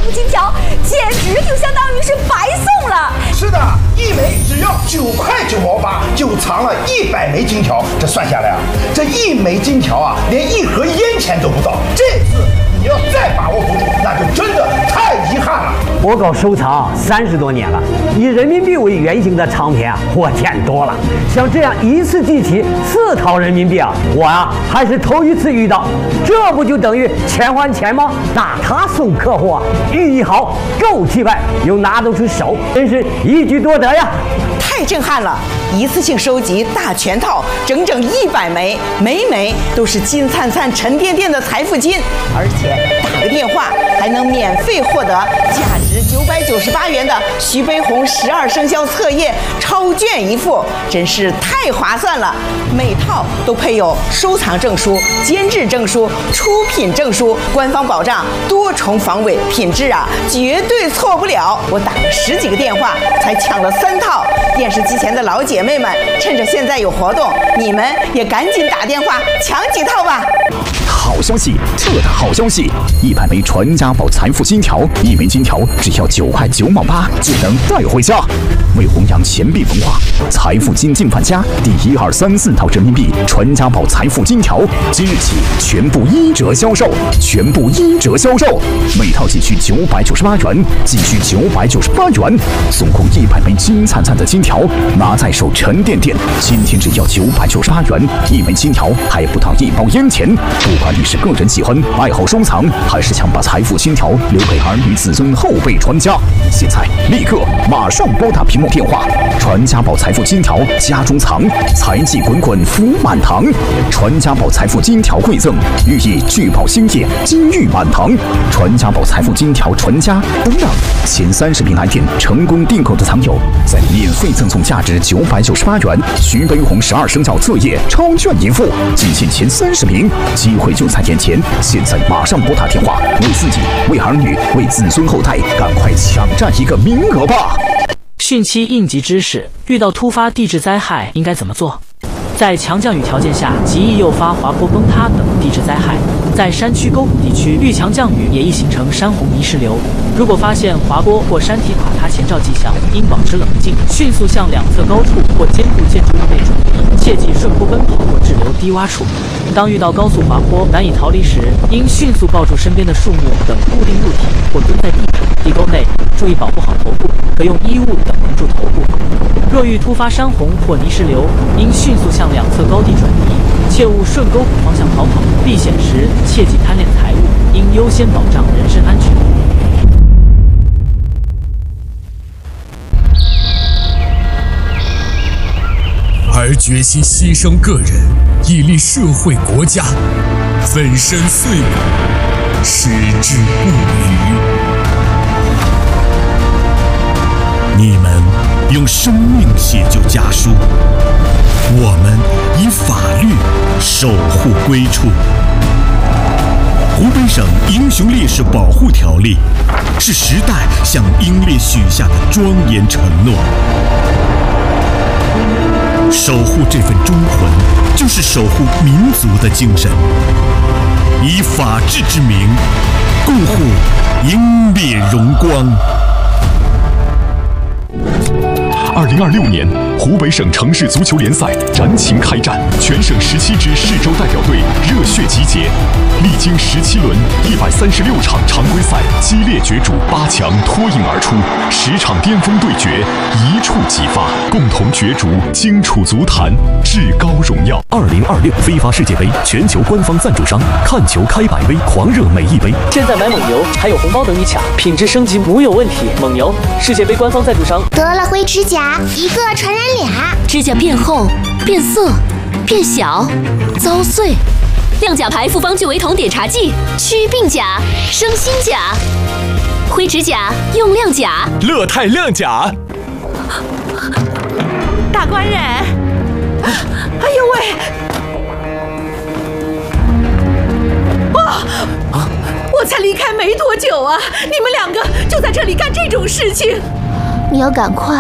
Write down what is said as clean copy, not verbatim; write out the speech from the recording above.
金条，简直就相当于是白送了。 是的，一枚只要9块9毛8，就藏了100枚金条。这算下来啊，这1枚金条啊，连1盒烟钱都不到。这次你要再把握不住，那就真的太遗憾了。 我搞收藏30多年了，以人民币为原型的唱片啊，我见多了。像这样一次集齐4套人民币啊，我啊还是头一次遇到。这不就等于钱还钱吗？那他送客户啊，寓意好，够气派，又拿得出手，真是一举多得呀！ 太震撼了！一次性收集大全套，整整100枚，每枚都是金灿灿、沉甸甸的财富金，而且打个电话还能免费获得价值998元的徐悲鸿12生肖册页超卷一副，真是太划算了！每套都配有收藏证书、监制证书、出品证书，官方保障多重防伪，品质啊绝对错不了。我打了10几个电话才抢了3套。电视机前的老姐妹们，趁着现在有活动，你们也赶紧打电话抢几套吧！ 好消息，特大好消息！100枚传家宝财富金条，1枚金条只要9块9毛8就能带回家。为弘扬钱币文化，财富金进范家第1、2、3、4套人民币传家宝财富金条，即日起全部1折销售，全部1折销售，每套仅需998元，仅需998元，送空100枚金灿灿的金条，拿在手沉甸甸。今天只要998元，1枚金条还不到1包烟钱。不管你是个人喜欢、爱好收藏，还是想把财富金条留给儿女子孙后辈传家，现在立刻马上拨打屏幕电话，传家宝财富金条家中藏，财气滚滚福满堂。传家宝财富金条馈赠，寓意聚宝兴业，金玉满堂。传家宝财富金条传家等等，前30名来电成功订购的藏友，再免费赠送价值998元徐悲鸿12生肖册页超卷一副，仅限前30名，机会就在眼前，现在马上拨打电话，为自己、为儿女、为子孙后代，赶快抢占一个名额吧！ 汛期应急知识：遇到突发地质灾害应该怎么做？在强降雨条件下，极易诱发滑坡、崩塌等地质灾害。在山区沟谷地区，遇强降雨也易形成山洪泥石流。如果发现滑坡或山体垮塌前兆迹象，应保持冷静，迅速向两侧高处或坚固建筑物内转移，切忌顺坡奔跑或滞留低洼处。当遇到高速滑坡难以逃离时，应迅速抱住身边的树木等固定物体，或蹲在地板、地沟内，注意保护好头部，可用衣物等蒙住头部。若遇突发山洪或泥石流，应迅速向两侧高地转移，切勿顺沟谷方向逃跑。避险时切忌贪恋财物，应优先保障人身安全。 而决心牺牲个人，以立社会国家，粉身碎骨，矢志不渝。你们用生命写就家书，我们以法律守护归处。湖北省英雄烈士保护条例是时代向英烈许下的庄严承诺。守护这份忠魂，就是守护民族的精神，以法治之名，共护英烈荣光。 2026年湖北省城市足球联赛燃情开战，全省17支市州代表队热血集结，历经17轮136场常规赛激烈角逐，8强脱颖而出，10场巅峰对决一触即发，共同角逐荆楚足坛至高荣耀。 2026非法世界杯全球官方赞助商，看球开百威，狂热每一杯。 现在买蒙牛还有红包等你抢，品质升级无有问题。蒙牛世界杯官方赞助商。 得了灰指甲，一个传染俩， 指甲变厚、变色、变小、遭碎。亮甲牌复方聚维酮碘茶剂，祛病甲、生新甲。灰指甲用亮甲， 乐泰亮甲。 大官人，哎呦喂！我才离开没多久啊，你们2个就在这里干这种事情， 你要赶快